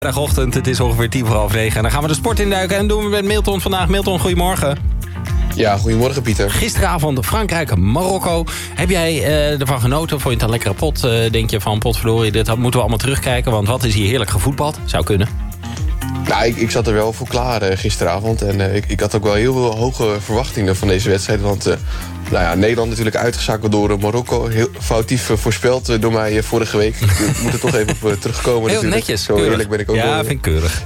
Vrijdagochtend, het is ongeveer 9:10. En dan gaan we de sport induiken en doen we met Milton vandaag. Milton, goedemorgen. Ja, goedemorgen Pieter. Gisteravond Frankrijk-Marokko. Heb jij ervan genoten? Vond je het een lekkere pot? Denk je van potverdorie, dit moeten we allemaal terugkijken. Want wat is hier heerlijk gevoetbald? Zou kunnen. Nou, ik zat er wel voor klaar gisteravond. En ik had ook wel heel veel hoge verwachtingen van deze wedstrijd. Want Nederland natuurlijk uitgeschakeld door Marokko. Heel foutief voorspeld door mij vorige week. Ik moet er toch even op terugkomen. Heel natuurlijk. Netjes, Zo keurig. eerlijk ben ik ook wel. Ja, vind ik keurig.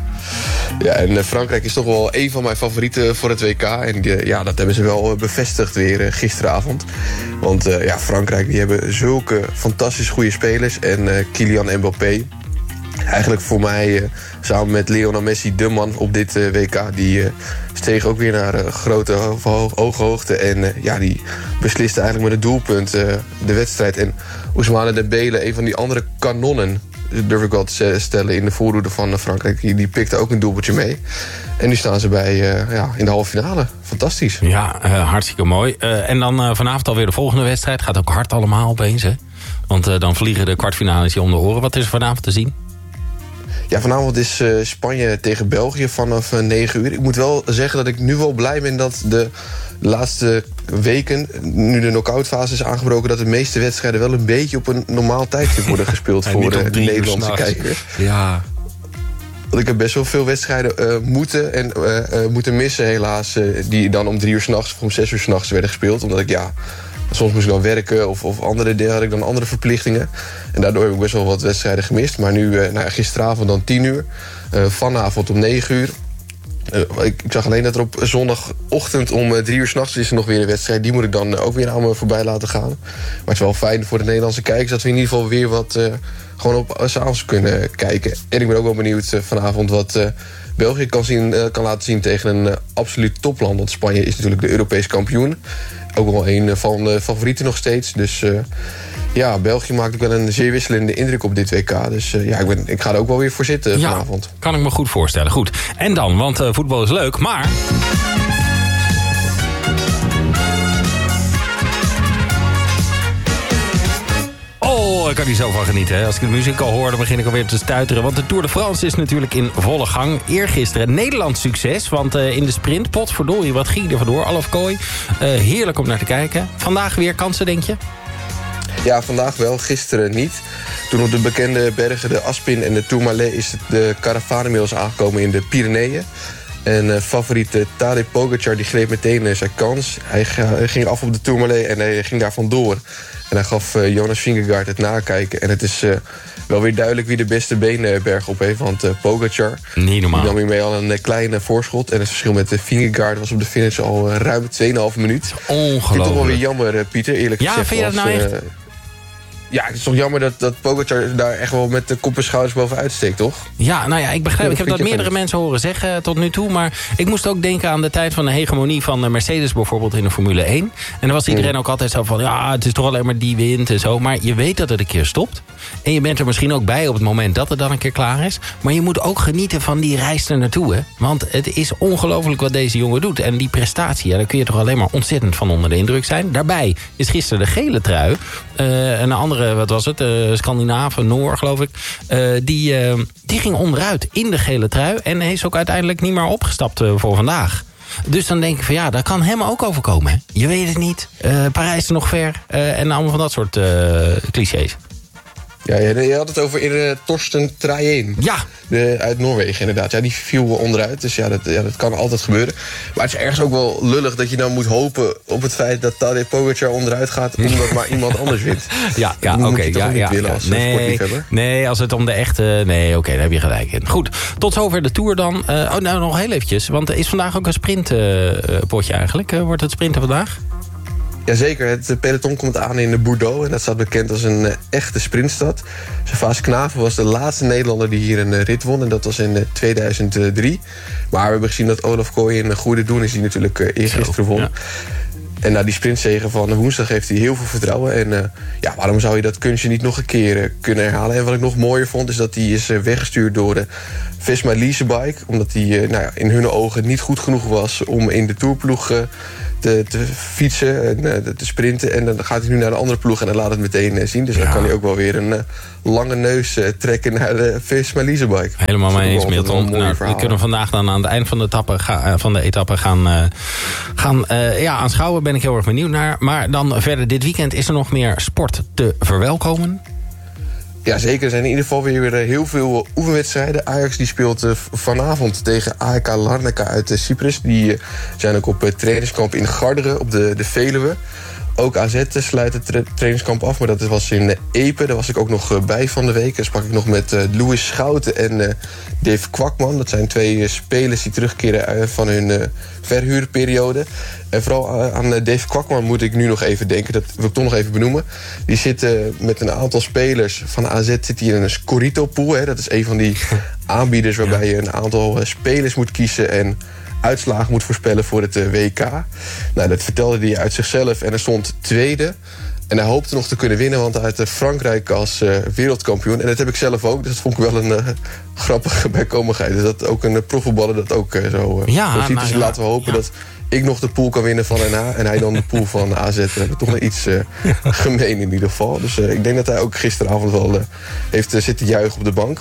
Ja, en Frankrijk is toch wel een van mijn favorieten voor het WK. En dat hebben ze wel bevestigd weer gisteravond. Want Frankrijk die hebben zulke fantastisch goede spelers. En Kylian Mbappé, eigenlijk voor mij samen met Lionel Messi de man op dit WK. Die steeg ook weer naar grote hoge hoogte. En die besliste eigenlijk met een doelpunt de wedstrijd. En Ousmane Dembele, een van die andere kanonnen, durf ik wel te stellen, in de voorhoede van Frankrijk. Die pikte ook een doelpuntje mee. En nu staan ze bij in de halve finale. Fantastisch. Ja, hartstikke mooi. En dan vanavond alweer de volgende wedstrijd. Gaat ook hard allemaal opeens, hè? Want dan vliegen de kwartfinales je om de oren. Wat is er vanavond te zien? Ja, vanavond is Spanje tegen België vanaf 9 uur. Ik moet wel zeggen dat ik nu wel blij ben dat de laatste weken, nu de knock-outfase is aangebroken, dat de meeste wedstrijden wel een beetje op een normaal tijdstip worden gespeeld voor de Nederlandse kijker. Ja. Want ik heb best wel veel wedstrijden moeten missen, helaas. Die dan om 3 uur 's nachts of om 6 uur 's nachts werden gespeeld. Omdat ik soms moest ik dan werken of andere dingen, had ik dan andere verplichtingen. En daardoor heb ik best wel wat wedstrijden gemist. Maar nu, gisteravond dan 10 uur. Vanavond om 9 uur. Ik zag alleen dat er op zondagochtend om 3 uur 's nachts is er nog weer een wedstrijd. Die moet ik dan ook weer aan me voorbij laten gaan. Maar het is wel fijn voor de Nederlandse kijkers dat we in ieder geval weer wat gewoon op 's avonds kunnen kijken. En ik ben ook wel benieuwd vanavond wat België kan laten zien tegen een absoluut topland. Want Spanje is natuurlijk de Europees kampioen. Ook wel een van de favorieten nog steeds. Dus België maakt ook wel een zeer wisselende indruk op dit WK. Dus ik ga er ook wel weer voor zitten vanavond. Kan ik me goed voorstellen. Goed. En dan, want voetbal is leuk, maar ik kan hier zo van genieten. Hè? Als ik de muziek al hoor, dan begin ik alweer te stuiteren. Want de Tour de France is natuurlijk in volle gang. Eergisteren Nederlands succes. Want in de sprint, potverdorie, wat ging er vandoor? Alf Kooi, heerlijk om naar te kijken. Vandaag weer kansen, denk je? Ja, vandaag wel, gisteren niet. Toen op de bekende bergen, de Aspin en de Tourmalet, is de caravaan inmiddels aangekomen in de Pyreneeën. En favoriet Tadej Pogacar die greep meteen zijn kans. Hij ging af op de Tourmalet en hij ging daar vandoor. En hij gaf Jonas Vingegaard het nakijken. En het is wel weer duidelijk wie de beste benen bergop heeft. Want Pogacar niet normaal. Die nam hiermee al een kleine voorschot. En het verschil met Vingegaard was op de finish al ruim 2,5 minuut. Ongelooflijk. Ik vind het toch wel weer jammer, Pieter, eerlijk gezegd. Ja, vind je dat nou echt? Ja, het is toch jammer dat Pogacar daar echt wel met de kop en schouders bovenuit steekt, toch? Ja, ik begrijp. Ik heb dat meerdere mensen horen zeggen tot nu toe. Maar ik moest ook denken aan de tijd van de hegemonie van Mercedes bijvoorbeeld in de Formule 1. En dan was iedereen ook altijd zo van, ja, het is toch alleen maar die wint en zo. Maar je weet dat het een keer stopt. En je bent er misschien ook bij op het moment dat het dan een keer klaar is. Maar je moet ook genieten van die reis er naartoe, hè. Want het is ongelooflijk wat deze jongen doet. En die prestatie, daar kun je toch alleen maar ontzettend van onder de indruk zijn. Daarbij is gisteren de gele trui. Een andere, wat was het? Scandinaven, Noor, geloof ik. Die ging onderuit in de gele trui. En is ook uiteindelijk niet meer opgestapt voor vandaag. Dus dan denk ik van dat kan hem ook overkomen. Hè? Je weet het niet. Parijs is nog ver. En allemaal van dat soort clichés. Ja, je had het over Torsten Trajen. Ja. Uit Noorwegen, inderdaad. Ja, die viel onderuit, dus dat kan altijd gebeuren. Maar het is ergens ook wel lullig dat je dan moet hopen op het feit dat Tadej Pogacar onderuit gaat, omdat maar iemand anders wint. Ja, oké. Moet je toch niet willen als sportliefhebber? Nee, als het om de echte... Nee, oké, daar heb je gelijk in. Goed, tot zover de Tour dan. Nog heel eventjes, want er is vandaag ook een sprintpotje eigenlijk. Wordt het sprinten vandaag? Jazeker, het peloton komt aan in Bordeaux. En dat staat bekend als een echte sprintstad. Servaas Knaven was de laatste Nederlander die hier een rit won. En dat was in 2003. Maar we hebben gezien dat Olaf Kooi een goede doen is die natuurlijk eergisteren won. Ja. En na die sprintzege van woensdag heeft hij heel veel vertrouwen. En waarom zou je dat kunstje niet nog een keer kunnen herhalen? En wat ik nog mooier vond, is dat hij is weggestuurd door de Visma Leasebike. Omdat hij in hun ogen niet goed genoeg was om in de tourploeg te fietsen en te sprinten. En dan gaat hij nu naar een andere ploeg en dan laat het meteen zien. Dus dan kan hij ook wel weer een lange neus trekken naar de Visma Leasebike. Helemaal mee eens, Milton. We kunnen vandaag dan aan het eind van de etappe gaan aanschouwen. Ben ik heel erg benieuwd naar. Maar dan verder dit weekend is er nog meer sport te verwelkomen. Ja, zeker. Er zijn in ieder geval weer heel veel oefenwedstrijden. Ajax die speelt vanavond tegen AEK Larnaca uit Cyprus. Die zijn ook op trainingskamp in Garderen op de Veluwe. Ook AZ sluit het trainingskamp af, maar dat was in Epe. Daar was ik ook nog bij van de week. Daar sprak ik nog met Louis Schouten en Dave Kwakman. Dat zijn 2 spelers die terugkeren van hun verhuurperiode. En vooral aan Dave Kwakman moet ik nu nog even denken. Dat wil ik toch nog even benoemen. Die zitten met een aantal spelers van AZ zit hier in een Scorito-pool. Dat is een van die aanbieders waarbij je een aantal spelers moet kiezen en uitslagen moet voorspellen voor het WK. Nou, dat vertelde hij uit zichzelf en er stond tweede. En hij hoopte nog te kunnen winnen, want hij uit Frankrijk als wereldkampioen. En dat heb ik zelf ook, dus dat vond ik wel een grappige bijkomigheid. Dus dat ook een profvoetballer dat ook zo ziet. Dus laten we hopen dat ik nog de pool kan winnen van NH en hij dan de pool van AZ. We hebben toch nog iets gemeen in ieder geval. Dus ik denk dat hij ook gisteravond wel heeft zitten juichen op de bank.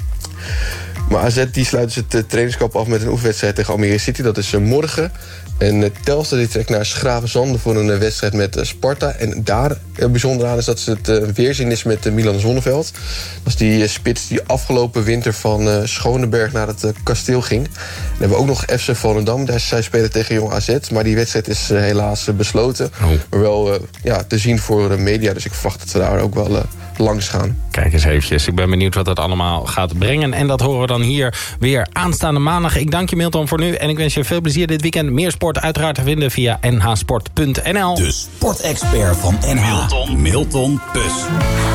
Maar AZ die sluit dus het trainingskamp af met een oefenwedstrijd tegen Almere City. Dat is morgen. En Telstar die trekt naar Schravenzande voor een wedstrijd met Sparta. En daar bijzonder aan is dat het weerzien is met Milan Zonneveld. Dat is die spits die afgelopen winter van Schoneberg naar het kasteel ging. Dan hebben we ook nog FC Volendam. Zij spelen tegen Jong AZ. Maar die wedstrijd is helaas besloten. Maar wel te zien voor de media. Dus ik verwacht dat we daar ook wel langs gaan. Kijk eens eventjes. Ik ben benieuwd wat dat allemaal gaat brengen. En dat horen we dan hier weer aanstaande maandag. Ik dank je, Milton, voor nu. En ik wens je veel plezier dit weekend. Meer sport uiteraard te vinden via nhsport.nl. De sportexpert van NH, Milton Pus.